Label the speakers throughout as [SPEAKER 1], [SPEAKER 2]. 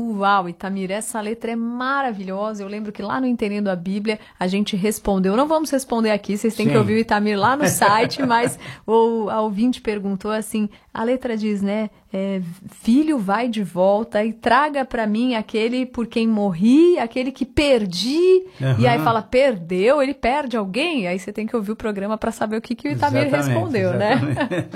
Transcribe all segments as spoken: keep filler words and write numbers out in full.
[SPEAKER 1] Uau, Itamir, essa letra é maravilhosa. Eu lembro que lá no Entendendo a Bíblia a gente respondeu. Não vamos responder aqui, vocês têm Sim. que ouvir o Itamir lá no site, mas o a ouvinte perguntou assim, a letra diz, né, é, filho vai de volta e traga pra mim aquele por quem morri, aquele que perdi. Uhum. E aí fala, perdeu, ele perde alguém? Aí você tem que ouvir o programa pra saber o que, que o Itamir exatamente, respondeu, exatamente.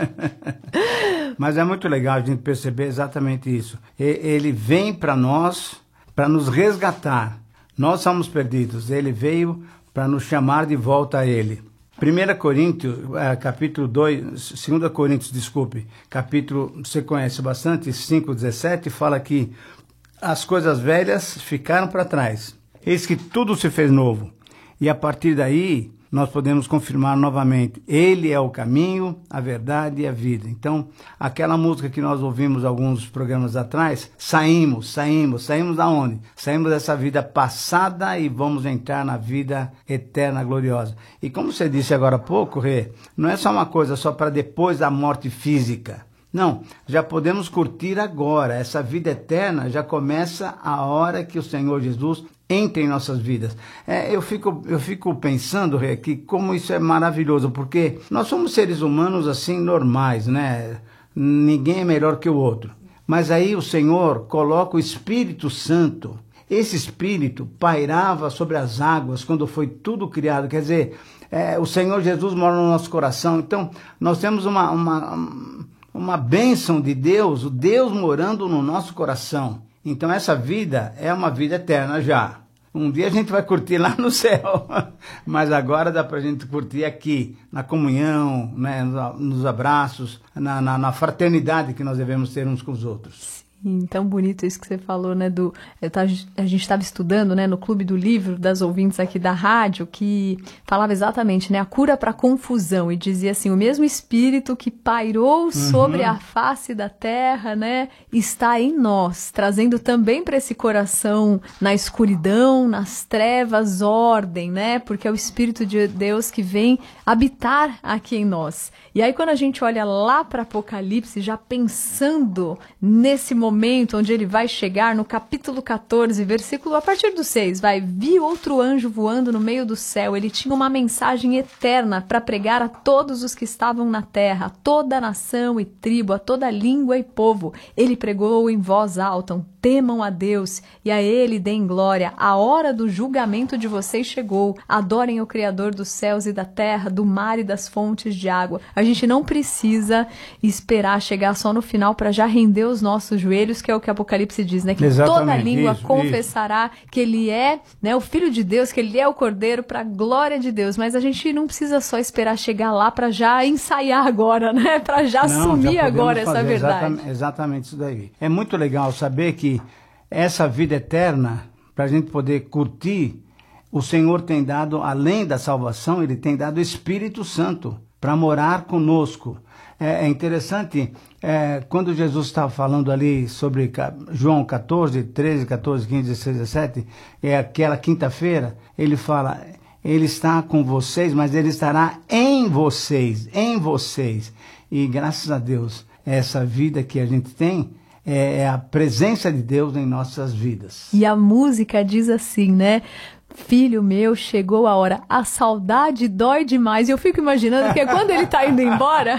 [SPEAKER 1] Né?
[SPEAKER 2] Mas é muito legal a gente perceber exatamente isso. Ele vem para nós, para nos resgatar. Nós somos perdidos. Ele veio para nos chamar de volta a Ele. primeira Coríntios, capítulo dois, segunda Coríntios, desculpe, capítulo, você conhece bastante, cinco, dezessete, fala que as coisas velhas ficaram para trás. Eis que tudo se fez novo. E a partir daí, nós podemos confirmar novamente, Ele é o caminho, a verdade e a vida. Então, aquela música que nós ouvimos alguns programas atrás, saímos, saímos, saímos da onde? Saímos dessa vida passada e vamos entrar na vida eterna, gloriosa. E como você disse agora há pouco, Rê, não é só uma coisa só para depois da morte física. Não, já podemos curtir agora. Essa vida eterna já começa a hora que o Senhor Jesus entra em nossas vidas. É, eu, fico, eu fico pensando, Rê, que como isso é maravilhoso, porque nós somos seres humanos assim normais, né? Ninguém é melhor que o outro. Mas aí o Senhor coloca o Espírito Santo. Esse Espírito pairava sobre as águas quando foi tudo criado. Quer dizer, é, o Senhor Jesus mora no nosso coração. Então, nós temos uma... uma uma bênção de Deus, o Deus morando no nosso coração. Então essa vida é uma vida eterna já. Um dia a gente vai curtir lá no céu, mas agora dá pra gente curtir aqui, na comunhão, né, nos abraços, na, na, na fraternidade que nós devemos ter uns com os outros.
[SPEAKER 1] Sim, tão bonito isso que você falou, né, do, eu tava, a gente estava estudando, né, no Clube do Livro, das ouvintes aqui da rádio, que falava exatamente, né, a cura para confusão, e dizia assim, o mesmo Espírito que pairou uhum. sobre a face da terra, né, está em nós, trazendo também para esse coração, na escuridão, nas trevas, ordem, né, porque é o Espírito de Deus que vem habitar aqui em nós. E aí quando a gente olha lá para Apocalipse, já pensando nesse momento, momento onde ele vai chegar no capítulo quatorze, versículo a partir do seis, vai, vi outro anjo voando no meio do céu, ele tinha uma mensagem eterna para pregar a todos os que estavam na terra, a toda nação e tribo, a toda língua e povo. Ele pregou em voz alta, um temam a Deus e a Ele deem glória. A hora do julgamento de vocês chegou. Adorem o Criador dos céus e da terra, do mar e das fontes de água. A gente não precisa esperar chegar só no final para já render os nossos joelhos, que é o que Apocalipse diz, né? Que exatamente, toda língua isso, confessará isso. que Ele é, né, o Filho de Deus, que Ele é o Cordeiro para a glória de Deus. Mas a gente não precisa só esperar chegar lá para já ensaiar agora, né? Para já não, assumir já agora essa verdade.
[SPEAKER 2] Exatamente, exatamente isso daí. É muito legal saber que essa vida eterna, para a gente poder curtir, o Senhor tem dado, além da salvação, Ele tem dado o Espírito Santo para morar conosco. É, é interessante, é, quando Jesus estava falando ali sobre João quatorze, treze, quatorze, quinze, dezesseis, dezessete, é aquela quinta-feira, ele fala, Ele está com vocês, mas Ele estará em vocês, em vocês. E graças a Deus, essa vida que a gente tem, é a presença de Deus em nossas vidas.
[SPEAKER 1] E a música diz assim, né? Filho meu, chegou a hora. A saudade dói demais. E eu fico imaginando que quando ele está indo embora,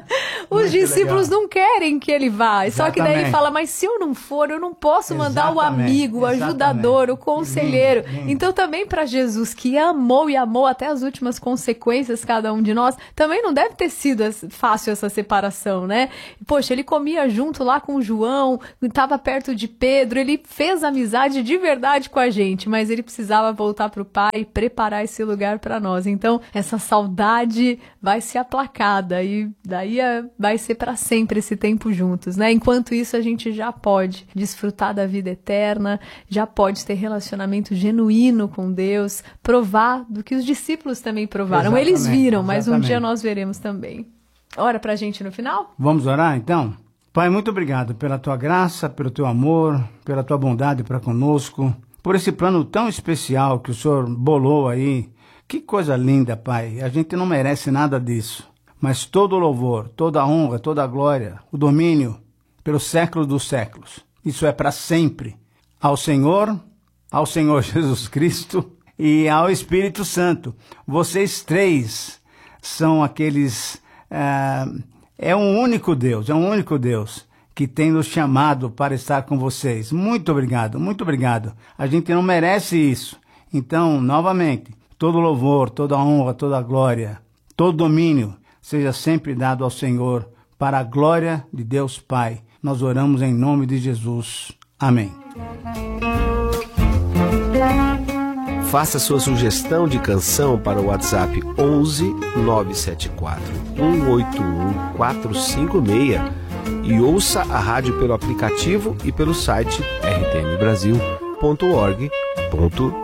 [SPEAKER 1] os muito discípulos legal. Não querem que ele vá. Exatamente. Só que daí ele fala, mas se eu não for, eu não posso mandar exatamente. O amigo, o ajudador, o conselheiro. Lindo, lindo. Então também para Jesus, que amou e amou até as últimas consequências cada um de nós, também não deve ter sido fácil essa separação, né? Poxa, ele comia junto lá com o João, estava perto de Pedro, ele fez amizade de verdade com a gente, mas ele precisava voltar para o Pai e preparar esse lugar para nós. Então, essa saudade vai ser aplacada e daí vai ser para sempre esse tempo juntos, né? Enquanto isso, a gente já pode desfrutar da vida eterna, já pode ter relacionamento genuíno com Deus, provar do que os discípulos também provaram. Exatamente, eles viram, mas exatamente. Um dia nós veremos também. Ora pra gente no final?
[SPEAKER 2] Vamos orar, então? Pai, muito obrigado pela tua graça, pelo teu amor, pela tua bondade para conosco, por esse plano tão especial que o Senhor bolou aí. Que coisa linda, Pai. A gente não merece nada disso. Mas todo o louvor, toda a honra, toda a glória, o domínio pelos séculos dos séculos. Isso é para sempre. ao Senhor, ao Senhor Jesus Cristo e ao Espírito Santo. Vocês três são aqueles... Uh, é um único Deus, é um único Deus que tem nos chamado para estar com vocês. Muito obrigado, muito obrigado. A gente não merece isso. Então, novamente, todo louvor, toda honra, toda glória, todo domínio seja sempre dado ao Senhor para a glória de Deus Pai. Nós oramos em nome de Jesus. Amém.
[SPEAKER 3] Faça sua sugestão de canção para o WhatsApp onze nove sete quatro, um oito um, quatro cinco seis e ouça a rádio pelo aplicativo e pelo site r t m brasil ponto org ponto